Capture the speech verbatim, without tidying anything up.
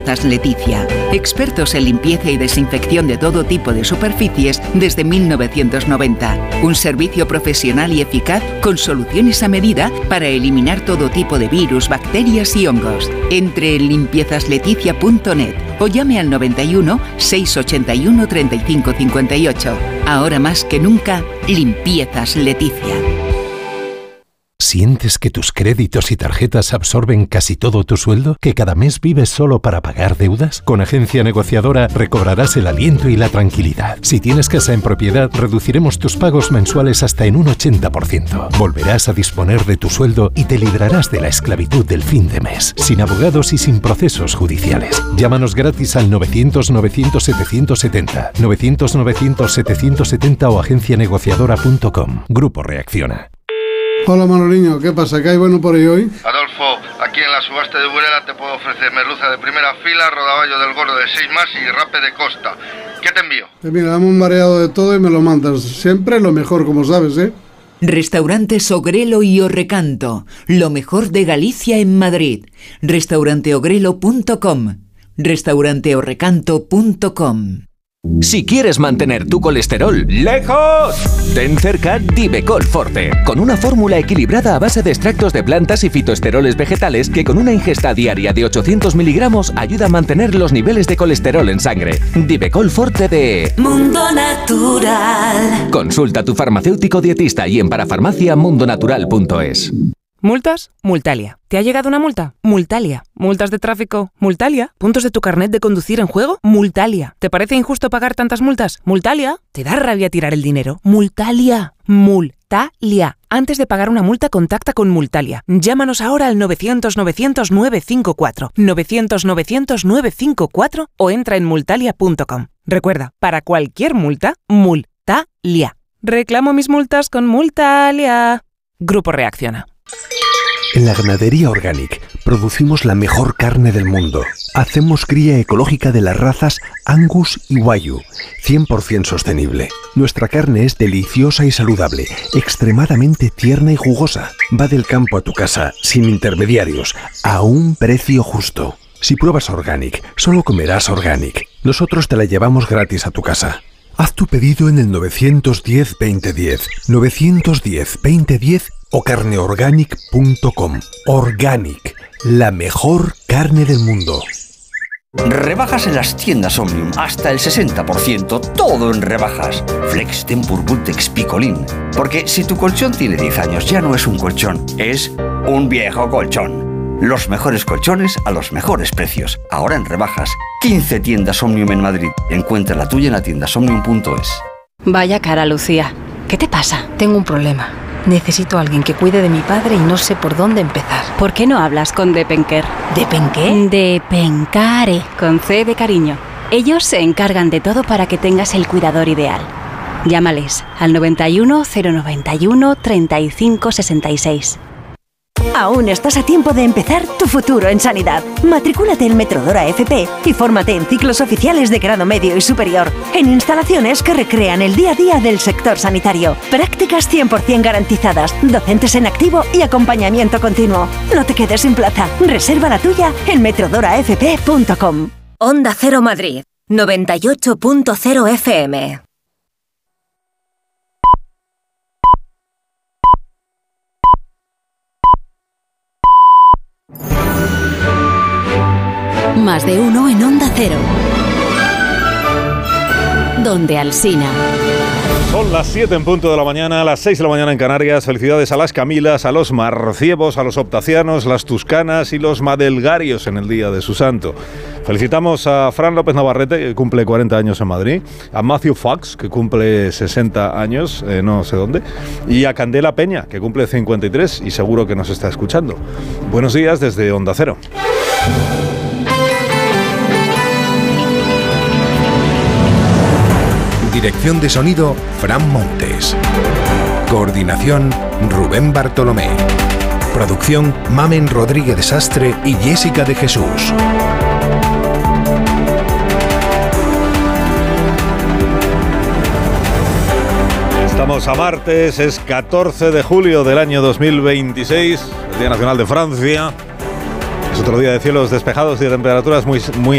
Leticia, expertos en limpieza y desinfección de todo tipo de superficies desde mil novecientos noventa. Un servicio profesional y eficaz con soluciones a medida para eliminar todo tipo de virus, bacterias y hongos. Entre en limpiezas leticia punto net o llame al noventa y uno, seiscientos ochenta y uno, treinta y cinco cincuenta y ocho. Ahora más que nunca, Limpiezas Leticia. ¿Sientes que tus créditos y tarjetas absorben casi todo tu sueldo? ¿Que cada mes vives solo para pagar deudas? Con Agencia Negociadora recobrarás el aliento y la tranquilidad. Si tienes casa en propiedad, reduciremos tus pagos mensuales hasta en un ochenta por ciento. Volverás a disponer de tu sueldo y te librarás de la esclavitud del fin de mes, sin abogados y sin procesos judiciales. Llámanos gratis al novecientos, novecientos, setecientos setenta, novecientos, novecientos, setecientos setenta o agencia negociadora punto com. Grupo Reacciona. Hola Manoliño, ¿qué pasa? ¿Qué hay bueno por ahí hoy? Adolfo, aquí en la subasta de Burela te puedo ofrecer merluza de primera fila, rodaballo del gordo de seis más y rape de costa. ¿Qué te envío? Pues mira, dame un mareado de todo y me lo mandas. Siempre lo mejor, como sabes, ¿eh? Restaurantes Ogrelo y Orrecanto, lo mejor de Galicia en Madrid. restaurante ogrelo punto com, restaurante orrecanto punto com. Si quieres mantener tu colesterol lejos, ten cerca Divecol Forte, con una fórmula equilibrada a base de extractos de plantas y fitoesteroles vegetales que con una ingesta diaria de ochocientos miligramos ayuda a mantener los niveles de colesterol en sangre. Divecol Forte de Mundo Natural. Consulta a tu farmacéutico dietista y en parafarmacia mundo natural punto es. ¿Multas? Multalia. ¿Te ha llegado una multa? Multalia. ¿Multas de tráfico? Multalia. ¿Puntos de tu carnet de conducir en juego? Multalia. ¿Te parece injusto pagar tantas multas? Multalia. ¿Te da rabia tirar el dinero? Multalia. Multalia. Antes de pagar una multa, contacta con Multalia. Llámanos ahora al novecientos, novecientos, novecientos cincuenta y cuatro, novecientos, novecientos, novecientos cincuenta y cuatro o entra en multalia punto com. Recuerda, para cualquier multa, Multalia. Reclamo mis multas con Multalia. Grupo Reacciona. En la Ganadería Organic producimos la mejor carne del mundo. Hacemos cría ecológica de las razas Angus y Wagyu, cien por ciento sostenible. Nuestra carne es deliciosa y saludable, extremadamente tierna y jugosa. Va del campo a tu casa, sin intermediarios, a un precio justo. Si pruebas Organic, solo comerás Organic. Nosotros te la llevamos gratis a tu casa. Haz tu pedido en el novecientos diez, veinte diez, novecientos diez, veinte diez o carneorganic punto com. Organic, la mejor carne del mundo. Rebajas en las tiendas Omnium, hasta el sesenta por ciento, todo en rebajas. Flex Tempur Bultex Picolín. Porque si tu colchón tiene diez años, ya no es un colchón, es un viejo colchón. Los mejores colchones a los mejores precios. Ahora en rebajas. quince tiendas Omnium en Madrid. Encuentra la tuya en la tienda omnium punto es. Vaya cara, Lucía. ¿Qué te pasa? Tengo un problema. Necesito a alguien que cuide de mi padre y no sé por dónde empezar. ¿Por qué no hablas con Depenker? ¿Depenqué? Depencare, con C de cariño. Ellos se encargan de todo para que tengas el cuidador ideal. Llámales al noventa y uno, cero noventa y uno, treinta y cinco, sesenta y seis. Aún estás a tiempo de empezar tu futuro en sanidad. Matricúlate en Metrodora F P y fórmate en ciclos oficiales de grado medio y superior, en instalaciones que recrean el día a día del sector sanitario. Prácticas cien por ciento garantizadas, docentes en activo y acompañamiento continuo. No te quedes sin plaza. Reserva la tuya en metrodora f p punto com. Onda Cero Madrid, noventa y ocho punto cero F M. Más de uno en Onda Cero. Donde Alsina. Son las siete en punto de la mañana, las seis de la mañana en Canarias. Felicidades a las Camilas, a los Marciebos, a los Optacianos, las Tuscanas y los Madelgarios en el día de su santo. Felicitamos a Fran López Navarrete, que cumple cuarenta años en Madrid, a Matthew Fox, que cumple sesenta años, eh, no sé dónde, y a Candela Peña, que cumple cincuenta y tres y seguro que nos está escuchando. Buenos días desde Onda Cero. Dirección de sonido, Fran Montes. Coordinación, Rubén Bartolomé. Producción, Mamen Rodríguez de Sastre y Jessica de Jesús. Estamos a martes, es catorce de julio del año dos mil veintiséis, el Día Nacional de Francia. Es otro día de cielos despejados y de temperaturas muy, muy